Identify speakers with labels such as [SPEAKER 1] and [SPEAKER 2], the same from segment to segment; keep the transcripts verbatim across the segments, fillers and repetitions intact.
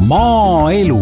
[SPEAKER 1] Maaelu.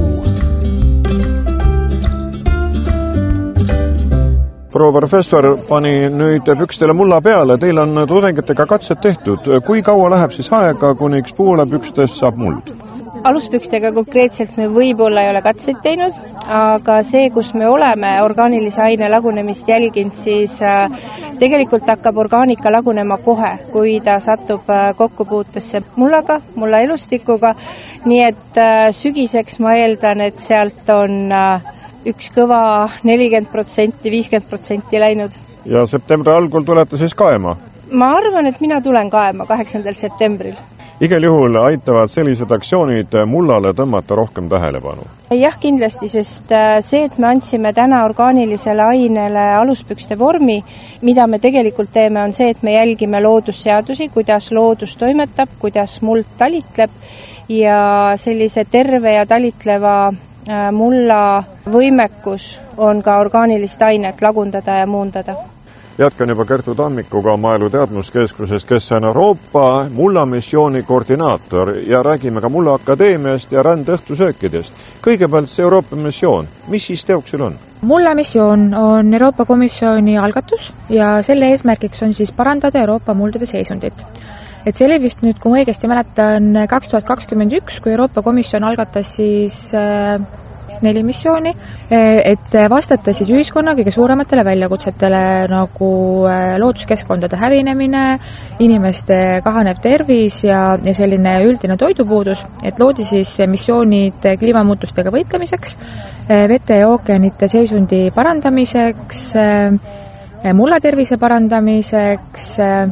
[SPEAKER 2] Proua professor pani nüüd pükstele mulla peale, teil on tudengitega katsed tehtud. Kui kaua läheb siis aega, kuniks poole pükstest saab muld?
[SPEAKER 3] Aluspükstega konkreetselt me võib-olla ei ole katseid teinud, aga see, kus me oleme orgaanilise aine lagunemist jälginud, siis tegelikult hakkab orgaanika lagunema kohe, kui ta satub kokkupuutesse mullaga, mulla elustikuga, nii et sügiseks ma eeldan, et sealt on üks kõva nelikümmend protsenti, viiskümmend protsenti läinud.
[SPEAKER 2] Ja septembri algul tulete siis kaema?
[SPEAKER 3] Ma arvan, et mina tulen kaema kaheksandal septembril.
[SPEAKER 2] Igal juhul aitavad sellised aktsioonid mullale tõmmata rohkem tähelepanu.
[SPEAKER 3] Jah, kindlasti, sest see, et me andsime täna orgaanilisele ainele aluspükste vormi, mida me tegelikult teeme, on see, et me jälgime loodusseadusi, kuidas loodus toimetab, kuidas muld talitleb ja sellise terve ja talitleva mulla võimekus on ka orgaanilist ainet lagundada ja muundada.
[SPEAKER 2] Jätkan juba Kertu Tammikuga Maaelu Teadmuskeskusest, kes on Euroopa mullamissiooni koordinaator ja räägime ka Mulla Akadeemiast ja rändõhtusöökidest. Kõigepealt see Euroopa missioon, mis siis teoksil on?
[SPEAKER 4] Mullamissioon on Euroopa Komisjoni algatus ja selle eesmärgiks on siis parandada Euroopa muldade seisundit. Et see oli vist nüüd, kui ma õigesti mäletan, kaks tuhat kakskümmend üks, kui Euroopa Komisjon algatas siis neli missiooni, et vastata siis ühiskonna kõige suurematele väljakutsetele nagu looduskeskkondade hävinemine, inimeste kahanev tervis ja, ja selline üldine toidupuudus, et loodi siis missioonid kliimamuutustega võitlemiseks, vete ja ookeanite seisundi parandamiseks, mullatervise parandamiseks,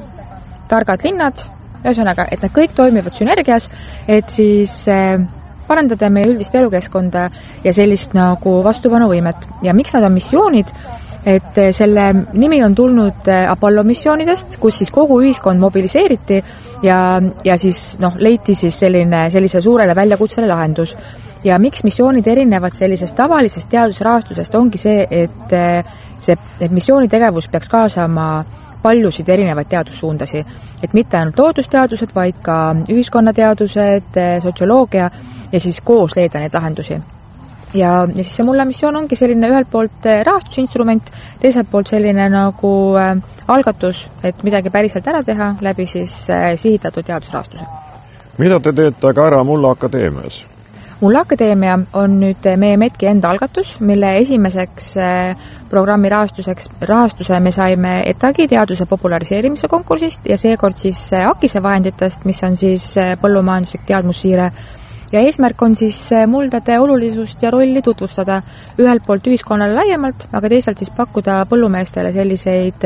[SPEAKER 4] targad linnad, ühesõnaga, et nad kõik toimivad sünergias, et siis parandada meie üldist elukeskkonda ja sellist nagu vastupanuvõimet. Ja miks nad on missioonid? Et selle nimi on tulnud Apollo missioonidest, kus siis kogu ühiskond mobiliseeriti ja, ja siis noh, leiti siis selline, sellise suurele väljakutsele lahendus. Ja miks missioonid erinevad sellisest tavalisest teadusrahastusest ongi see, et, see, et missioonitegevus peaks kaasama paljusid erinevaid teadussuundasi. Et mitte ainult loodusteadused, vaid ka ühiskonnateadused, sotsioloogia ja siis koos leida neid lahendusi. Ja, ja siis see mulla missioon ongi selline ühelt poolt rahastusinstrument, teiselt poolt selline nagu äh, algatus, et midagi päriselt ära teha läbi siis äh, sihitatud teadusrahastuse.
[SPEAKER 2] Mida te teete ka ära Mulla Akadeemias?
[SPEAKER 4] Mulla Akadeemia on nüüd meie Metki enda algatus, mille esimeseks programmi rahastuseks, rahastuse me saime ETAGi teaduse populariseerimise konkursist ja seekord siis Akise vahenditest, mis on siis põllumajanduslik teadmussiire. Ja eesmärk on siis muldade olulisust ja rolli tutvustada ühelt poolt ühiskonnale laiemalt, aga teisalt siis pakkuda põllumeestele selliseid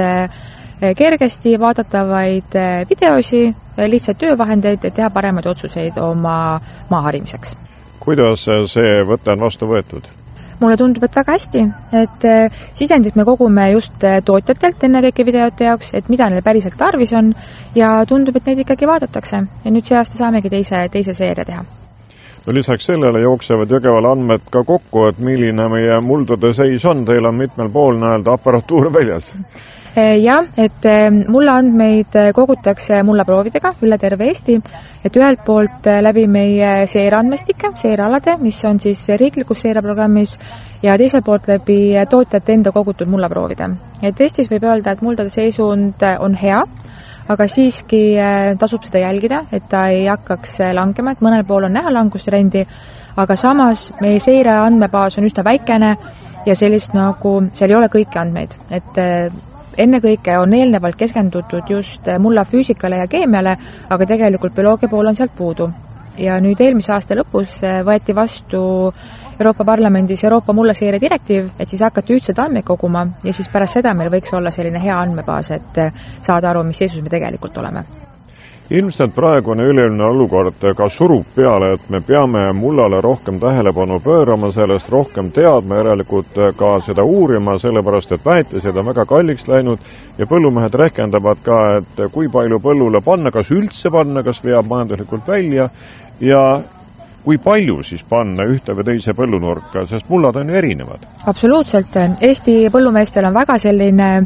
[SPEAKER 4] kergesti vaadatavaid videosi, lihtsaid töövahendeid, et teha paremaid otsuseid oma maaharimiseks.
[SPEAKER 2] Kuidas see võte on vastu võetud?
[SPEAKER 4] Mulle tundub, et väga hästi, et sisendit me kogume just tootjatelt enne kõike videote jaoks, et mida neil päriselt tarvis on ja tundub, et neid ikkagi vaadatakse ja nüüd see aasta saamegi teise, teise seeria teha.
[SPEAKER 2] No lisaks sellele jooksevad Jõgeval andmed ka kokku, et milline meie muldade seis on, teil on mitmel pool näelda aparatuur väljas.
[SPEAKER 4] Jah, et mulla andmeid kogutakse mullaproovidega üle terve Eesti, et ühelt poolt läbi meie seireandmestike, seirealade, mis on siis riiklikus seireprogrammis ja teiselt poolt läbi tootjate enda kogutud mullaproovide. Et Eestis võib öelda, et muldade seisund on hea, aga siiski tasub seda jälgida, et ta ei hakkaks langema, et mõnel pool on näha langustrendi, aga samas meie seire andmebaas on üsna väikene ja sellist nagu, seal ei ole kõiki andmeid, et ennekõike on eelnevalt keskendutud just mulla füüsikale ja keemiale, aga tegelikult bioloogia pool on sealt puudu. Ja nüüd eelmise aasta lõpus võeti vastu Euroopa Parlamendis Euroopa mullaseire direktiiv, et siis hakati ühtset andmeid koguma ja siis pärast seda meil võiks olla selline hea andmebaas, et saada aru, mis seisus me tegelikult oleme.
[SPEAKER 2] Ilmselt praegune üleilmne olukord ka surub peale, et me peame mullale rohkem tähelepanu pöörama, sellest rohkem teadma, järelikult ka seda uurima, sellepärast et väetised on väga kalliks läinud ja põllumehed rehkendavad ka, et kui palju põllule panna, kas üldse panna, kas veab majanduslikult välja ja kui palju siis panna ühte või teise põllunurka, sest mullad on ju erinevad.
[SPEAKER 4] Absoluutselt. Eesti põllumeestel on väga selline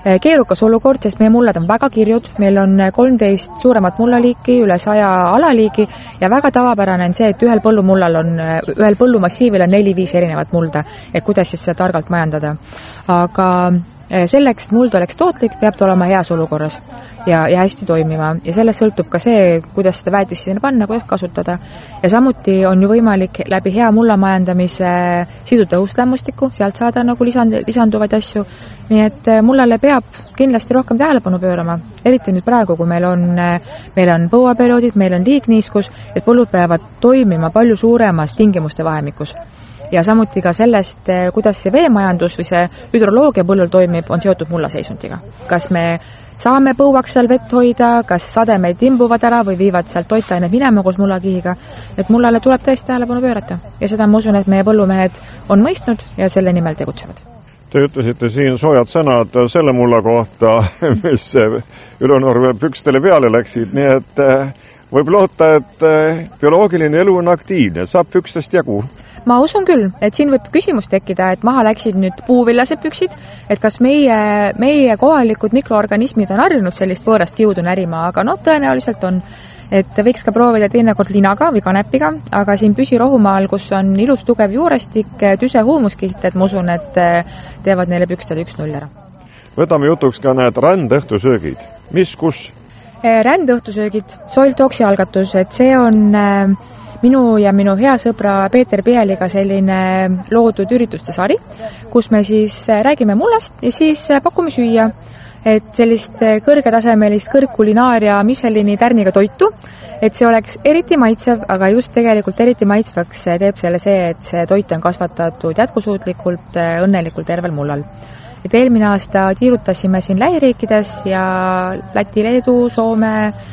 [SPEAKER 4] keerukas olukord, sest meie mullad on väga kirjud, meil on kolmteist suuremat mullaliiki, üle saja alaliigi ja väga tavapärane on see, et ühel põllumullal on, ühel põllumassiivil on neli-viis erinevat mulda, et kuidas siis seda targalt majandada. Aga selleks, et muld oleks tootlik, peab ta olema heas olukorras ja, ja hästi toimima ja sellest sõltub ka see, kuidas seda väetist sinna panna, kuidas kasutada. Ja samuti on ju võimalik läbi hea mulla majandamise siduda õhuslämmustikku, sealt saada nagu lisand, lisanduvaid asju. Nii et mullale peab kindlasti rohkem tähelepanu pöörama, eriti nüüd praegu, kui meil on, meil on põuaperioodid, meil on liigniiskus, et põllud peavad toimima palju suuremas tingimuste vahemikus. Ja samuti ka sellest, kuidas see veemajandus või see hüdroloogia põllul toimib, on seotud mullaseisundiga. Kas me saame põuaks seal vett hoida, kas sademeid imbuvad ära või viivad sealt toitained minema koos mullakihiga, et mullale tuleb tõesti tähelepanu pöörata. Ja seda ma usun, et meie põllumehed on mõistnud ja selle nimel tegutsevad.
[SPEAKER 2] Te ütlesite siin soojad sõnad selle mulla kohta, mis Ülenurme pükstele peale läksid, nii et võib loota, et bioloogiline elu on aktiivne, saab pükstest jagu.
[SPEAKER 4] Ma usun küll, et siin võib küsimus tekkida, et maha läksid nüüd puuvillased püksid, et kas meie, meie kohalikud mikroorganismid on harjunud sellist võõrast kiudu närima, aga noh, tõenäoliselt on, et võiks ka proovida teinekord linaga või kanepiga, aga siin püsirohumaal, kus on ilus tugev juurestik, tüse huumuskiht, et ma usun, et teevad neile pükstele üks null ära.
[SPEAKER 2] Võtame jutuks ka need rändõhtusöögid. Mis, kus?
[SPEAKER 4] Rändõhtusöögid, Soil Talksi algatus, et see on minu ja minu hea sõbra Peeter Piheliga selline loodud ürituste sari, kus me siis räägime mullast ja siis pakume süüa, et sellist kõrgetasemelist kõrgkulinaaria Michelini tärniga toitu, et see oleks eriti maitsev, aga just tegelikult eriti maitsvaks teeb selle see, et see toit on kasvatatud jätkusuutlikult, õnnelikult tervel mullal. Et eelmine aasta tiirutasime siin lähiriikides ja Läti, Leedu, Soome,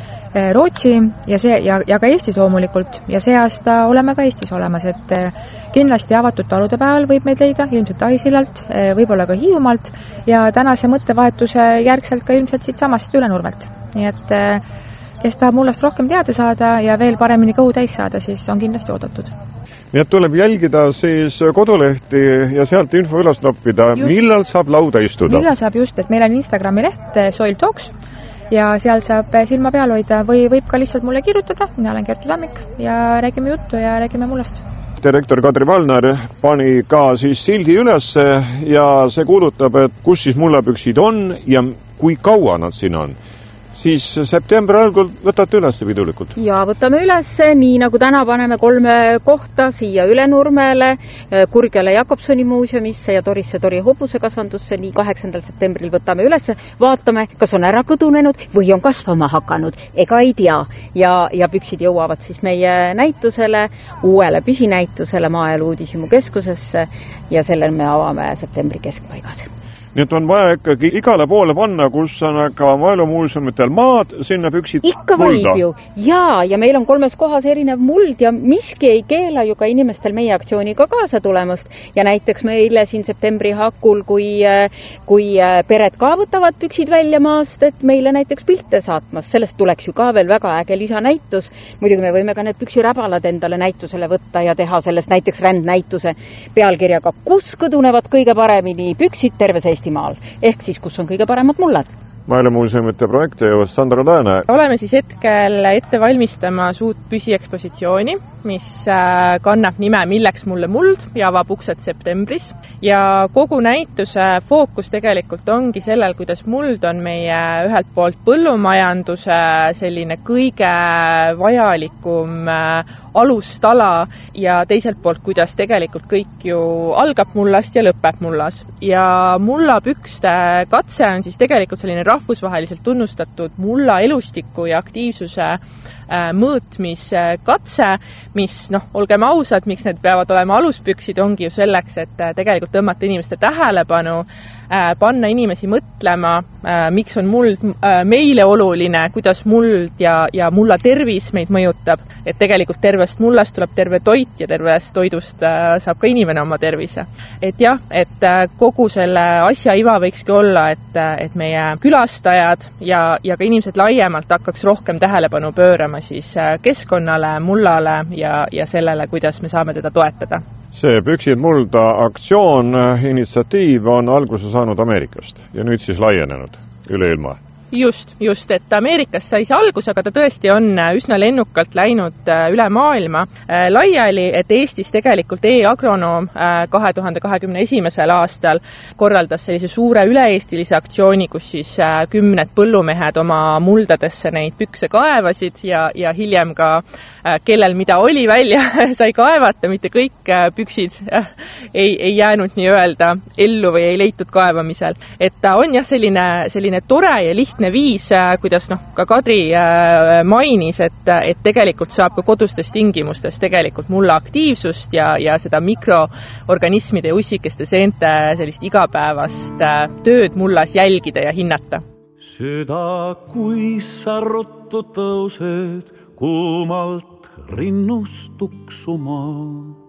[SPEAKER 4] Rootsi ja, see, ja, ja ka Eestis loomulikult ja see aasta oleme ka Eestis olemas, et kindlasti avatud talude päeval võib meid leida ilmselt Tahisillalt, võib-olla ka Hiiumaalt ja tänase mõttevahetuse järgselt ka ilmselt siit samast Ülenurmelt. Nii et kes tahab mullast rohkem teada saada ja veel paremini kõhu täis saada, siis on kindlasti oodatud.
[SPEAKER 2] Nii et tuleb jälgida siis kodulehti ja sealt info üles noppida, millal saab lauda istuda?
[SPEAKER 4] Millal saab just, et meil on Instagrami leht Soil Talks ja seal saab silma peal hoida või võib ka lihtsalt mulle kirjutada, mina olen Kertu Tammik ja räägime juttu ja räägime mullast.
[SPEAKER 2] Direktor Kadri Valner pani ka siis sildi üles ja see kuulutab, et kus siis mullapüksid on ja kui kaua nad siin on. Siis septembri algul võtate üles pidulikult?
[SPEAKER 1] Ja võtame üles, nii nagu täna paneme kolme kohta siia Ülenurmele, Kurgjale Jakobsoni muuseumisse ja Torisse Tori hobusekasvandusse, nii kaheksandal septembril võtame üles, vaatame, kas on ära kõdunenud või on kasvama hakanud, ega ei tea. Ja, ja püksid jõuavad siis meie näitusele, uuele püsinäitusele Maaelu Uudishimu keskusesse ja selle me avame septembri keskpaigas.
[SPEAKER 2] Nii et on vaja ikkagi igale poole panna, kus on aga maailumuuseumitel maad, sinna püksid
[SPEAKER 1] ikka
[SPEAKER 2] mulda.
[SPEAKER 1] Võib ju. Jaa, ja meil on kolmes kohas erinev muld ja miski ei keela ju ka inimestel meie aktsiooniga kaasa tulemast. Ja näiteks meile siin septembri hakul, kui, kui pered ka võtavad püksid välja maast, et meile näiteks pilte saatmas. Sellest tuleks ju ka veel väga äge lisanäitus. Muidugi me võime ka need püksiräbalad endale näitusele võtta ja teha sellest näiteks rändnäituse pealkirjaga, kus kõdunevad kõige paremini püksid terves Eesti maal, ehk siis kus on kõige paremad mullad.
[SPEAKER 2] Maailumuuseumite projekti jõuas Sandra Lääne.
[SPEAKER 3] Oleme siis hetkel ette valmistamas uut püsiekspositsiooni, mis kannab nime Milleks mulle muld ja avab uksed septembris. Ja kogu näituse fookus tegelikult ongi sellel, kuidas muld on meie ühelt poolt põllumajanduse selline kõige vajalikum alustala ja teiselt poolt, kuidas tegelikult kõik ju algab mullast ja lõpeb mullas. Ja mullapükste katse on siis tegelikult selline rahvusvaheliselt tunnustatud mulla elustiku ja aktiivsuse mõõtmiskatse, mis, noh, olgem ausad, miks need peavad olema aluspüksid, ongi ju selleks, et tegelikult tõmmata inimeste tähelepanu, panna inimesi mõtlema, miks on muld meile oluline, kuidas muld ja, ja mulla tervis meid mõjutab, et tegelikult tervest mullast tuleb terve toit ja tervest toidust saab ka inimene oma tervise. Et jah, et kogu selle asja iva võikski olla, et, et meie külastajad ja, ja ka inimesed laiemalt hakkaks rohkem tähelepanu pöörama siis keskkonnale, mullale ja, ja sellele, kuidas me saame teda toetada.
[SPEAKER 2] see Püksid mulda aktsioon, initsiatiiv on alguse saanud Ameerikast ja nüüd siis laienenud üle ilma.
[SPEAKER 5] Just, just, et Ameerikas sai see algus, aga ta tõesti on üsna lennukalt läinud üle maailma laiali, et Eestis tegelikult e-agronoom kahe tuhande kahekümne esimesel aastal korraldas sellise suure üle-eestilise aktsiooni, kus siis kümned põllumehed oma muldadesse neid pükse kaevasid ja, ja hiljem ka kellel mida oli välja sai kaevata, mitte kõik püksid ei, ei jäänud nii-öelda ellu või ei leitud kaevamisel. Et ta on jah selline, selline tore ja lihtne viis, kuidas noh, ka Kadri mainis, et, et tegelikult saab ka kodustes tingimustes tegelikult mulla aktiivsust ja, ja seda mikroorganismide ja ussikeste seente sellist igapäevast tööd mullas jälgida ja hinnata.
[SPEAKER 6] Süda, kui sa ruttu tõused kuumalt rinnust tuksuma.